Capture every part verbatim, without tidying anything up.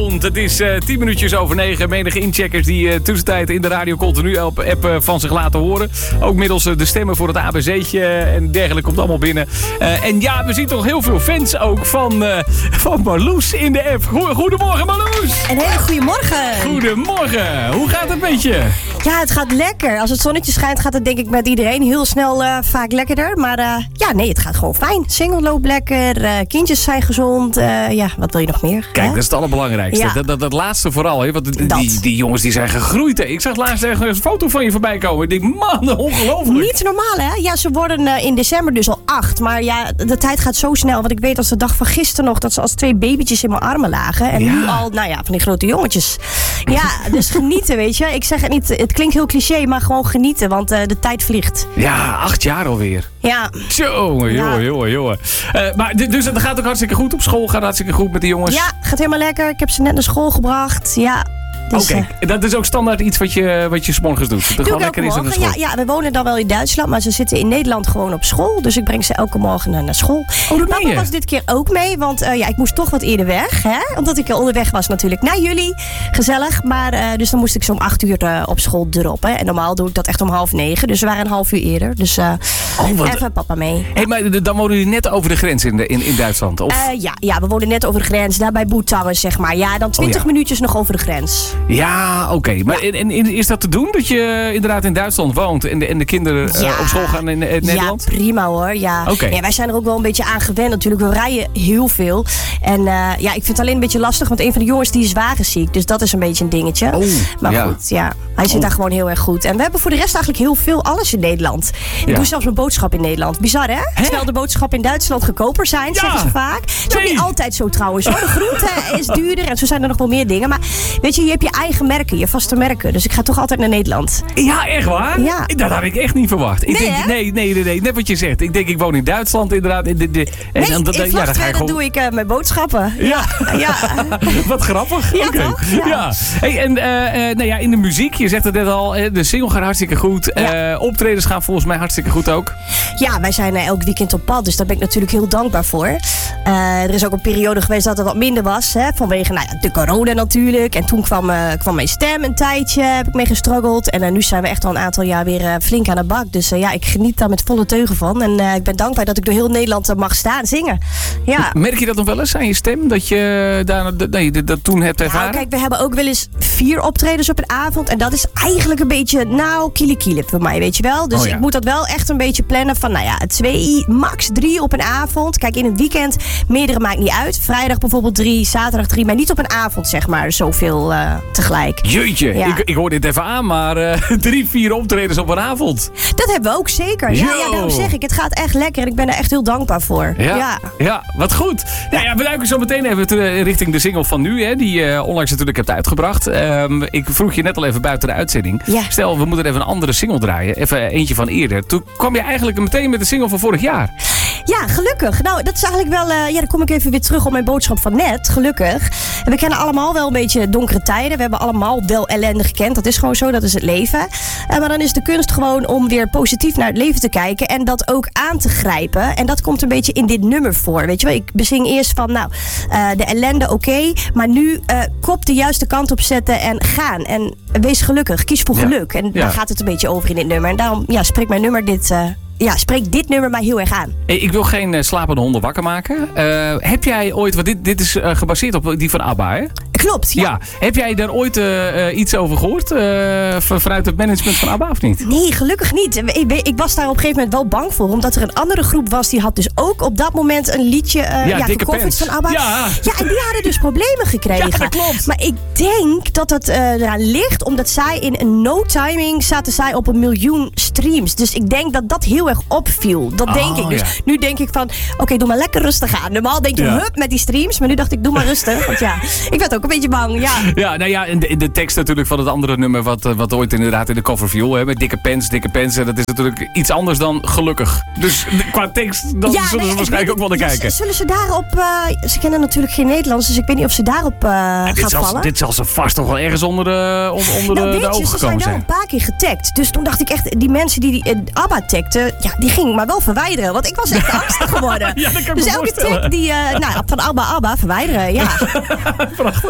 Goedenavond, het is uh, tien minuutjes over negen. Menige incheckers die uh, tussentijd in de radio continu op app uh, van zich laten horen. Ook middels uh, de stemmen voor het A B C'tje en dergelijke komt allemaal binnen. Uh, en ja, we zien toch heel veel fans ook van, uh, van Marloes in de app. Goedemorgen Marloes! Een hele goede morgen! Goedemorgen! Hoe gaat het met je? Ja, het gaat lekker. Als het zonnetje schijnt gaat het denk ik met iedereen heel snel uh, vaak lekkerder. Maar uh, ja, nee, het gaat gewoon fijn. Single loopt lekker, uh, kindjes zijn gezond. Uh, ja, wat wil je nog meer? Kijk, hè? dat is het allerbelangrijkste. Ja. Dat, dat, dat laatste vooral. Hè? Want Dat. die, die jongens die zijn gegroeid. Hè? Ik zag laatst ergens een foto van je voorbij komen. Ik denk, man, ongelooflijk. Niet normaal, hè? Ja, ze worden uh, in december dus al acht. Maar ja, de tijd gaat zo snel. Want ik weet als de dag van gisteren nog dat ze als twee babytjes in mijn armen lagen. En Ja. nu al, nou ja, van die grote jongetjes. Ja, dus genieten, weet je. Ik zeg het niet, het klinkt heel cliché, maar gewoon genieten. Want uh, de tijd vliegt. Ja, acht jaar alweer. Ja. Jongen, Ja. jongen, jongen, jongen. Uh, maar d- dus het gaat ook hartstikke goed op school. Gaat hartstikke goed met de jongens. Ja, gaat helemaal lekker. Ik heb ze net naar school gebracht. Ja. Dus, Oké, uh, dat is ook standaard iets wat je, wat je 's morgens doet. Dat er Doe gewoon ik elke lekker is aan de morgen. school. Ja, ja, we wonen dan wel in Duitsland, maar ze zitten in Nederland gewoon op school. Dus ik breng ze elke morgen naar, naar school. Oh, dat meen Papa je? was dit keer ook mee, want uh, ja, ik moest toch wat eerder weg. Hè? Omdat ik onderweg was natuurlijk naar jullie. Gezellig. Maar uh, dus dan moest ik zo om acht uur uh, op school droppen. En normaal doe ik dat echt om half negen. Dus we waren een half uur eerder. Dus uh, Oh, wat- even papa mee. Hey, maar d- dan wonen jullie net over de grens in, de, in, in Duitsland? Of? Uh, ja, ja, we wonen net over de grens. Daar bij Boetangen, zeg maar. Ja, dan twintig Oh, ja. minuutjes nog over de grens. Ja, oké. Maar en, en, is dat te doen? Dat je inderdaad in Duitsland woont en de, en de kinderen uh, Ja. op school gaan in, in Nederland? Ja, prima hoor. Ja. Oké. Ja, wij zijn er ook wel een beetje aan gewend natuurlijk. We rijden heel veel. En uh, ja, ik vind het alleen een beetje lastig, want een van de jongens die is wagenziek. Dus dat is een beetje een dingetje. Oh, maar ja. goed, ja. Hij zit Oh. daar gewoon heel erg goed. En we hebben voor de rest eigenlijk heel veel alles in Nederland. Ik Ja. doe zelfs mijn boodschap in Nederland. Bizar hè? Hè? Terwijl de boodschappen in Duitsland goedkoper zijn, Ja. zeggen ze vaak. Het is ook Nee. niet altijd zo trouwens hoor. De groente is duurder en zo zijn er nog wel meer dingen. Maar weet je, je hebt je eigen merken, je vaste merken. Dus ik ga toch altijd naar Nederland. Ja, echt waar? Ja. Dat had ik echt niet verwacht. Ik Nee, denk, hè? nee, nee, nee, nee, net wat je zegt. Ik denk, ik woon in Duitsland inderdaad. In de, de, en Nee, dan- dan- in ja, dan ga je Vlachtwedde gewoon... doe ik uh, mijn boodschappen. Ja. Ja. Wat grappig. Ja, Oké. toch? Ja. Ja. Hey, en uh, uh, nou ja, in de muziek, je zegt het net al, uh, de single gaat hartstikke goed. Ja. Uh, optredens gaan volgens mij hartstikke goed ook. Ja, wij zijn uh, elk weekend op pad, dus daar ben ik natuurlijk heel dankbaar voor. Uh, er is ook een periode geweest dat het wat minder was, hè, vanwege nou ja, de corona natuurlijk. En toen kwam, uh, kwam mijn stem een tijdje, heb ik mee gestruggeld. En uh, nu zijn we echt al een aantal jaar weer uh, flink aan de bak. Dus uh, ja, ik geniet daar met volle teugen van. En uh, ik ben dankbaar dat ik door heel Nederland uh, mag staan zingen. Ja. Merk je dat nog wel eens aan je stem? Dat je daar, dat, nee, dat, dat toen hebt ervaren? Nou, kijk, we hebben ook wel eens vier optredens op een avond. En dat is eigenlijk een beetje, nou, kiele kiele voor mij, weet je wel. Dus Oh ja. ik moet dat wel echt een beetje plannen van, nou ja, twee, max drie op een avond. Kijk, in een weekend, meerdere maakt niet uit. Vrijdag bijvoorbeeld drie, zaterdag drie, maar niet op een avond, zeg maar, zoveel uh, tegelijk. Jeetje, Ja. ik, ik hoor dit even aan, maar uh, drie, vier optredens op een avond. Dat hebben we ook zeker. Ja, Yo. ja, daarom zeg ik, het gaat echt lekker. En ik ben er echt heel dankbaar voor. Ja, Ja. ja. wat goed. Nou ja, we duiken zo meteen even te- richting de single van nu, hè, die je onlangs natuurlijk hebt uitgebracht. Um, ik vroeg je net al even buiten de uitzending. Ja. Stel, we moeten even een andere single draaien. Even eentje van eerder. Toen kwam je eigenlijk meteen met de single van vorig jaar. Ja, gelukkig. Nou, dat is eigenlijk wel... Uh, ja, dan kom ik even weer terug op mijn boodschap van net. Gelukkig. En we kennen allemaal wel een beetje donkere tijden. We hebben allemaal wel ellende gekend. Dat is gewoon zo. Dat is het leven. Uh, maar dan is de kunst gewoon om weer positief naar het leven te kijken. En dat ook aan te grijpen. En dat komt een beetje in dit nummer voor. Weet je wel? Ik bezing eerst van, nou, uh, de ellende oké. Okay, maar nu uh, kop de juiste kant op zetten en gaan. En wees gelukkig. Kies voor Ja. geluk. En Ja. daar gaat het een beetje over in dit nummer. En daarom ja, spreekt mijn nummer dit... Uh, Ja, spreekt dit nummer mij heel erg aan. Hey, ik wil geen uh, slapende honden wakker maken. Uh, heb jij ooit, want dit, dit is uh, gebaseerd op die van ABBA, hè? Klopt, ja. Ja. Heb jij daar ooit uh, uh, iets over gehoord? Uh, van- vanuit het management van ABBA of niet? Nee, gelukkig niet. Ik, ik was daar op een gegeven moment wel bang voor. Omdat er een andere groep was. Die had dus ook op dat moment een liedje uh, Ja, ja, Dikke gecoverd Pants. van ABBA. Ja. Ja, en die hadden dus problemen gekregen. Ja, dat klopt. Maar ik denk dat het uh, eraan ligt. Omdat zij in een no timing zaten zij op een miljoen streams. Dus ik denk dat dat heel erg opviel. Dat Oh, denk ik. Dus ja. nu denk ik van, oké, okay, doe maar lekker rustig aan. Normaal denk je, Ja. hup, met die streams. Maar nu dacht ik, doe maar rustig. Want ja, ik werd ook een beetje bang. Ja. Ja, nou ja, in de, in de tekst natuurlijk van het andere nummer wat, uh, wat ooit inderdaad in de cover viel. Hè, met dikke pens, dikke pens. Dat is natuurlijk iets anders dan gelukkig. Dus de- qua tekst, dan Ja, zullen nee, ze waarschijnlijk ook wel naar ja, kijken. z- Zullen ze daarop... Uh, ze kennen natuurlijk geen Nederlands, dus ik weet niet of ze daarop uh, gaan Dit zal, vallen. dit zal ze vast toch wel ergens onder de, on- onder Nou, de, de weet je, ogen ze zijn gekomen wel zijn. een paar keer getagd. Dus toen dacht ik echt, die mensen die, die uh, ABBA tagden, ja, die ging ik maar wel verwijderen. Want ik was echt angstig geworden. Ja, dat kan ik dus me elke voorstellen. tag die, uh, nou, van ABBA, ABBA, verwijderen, ja. Prachtig.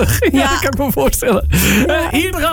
heftig. Ja, Ja. dat kan ik me voorstellen. Ja. Uh, hier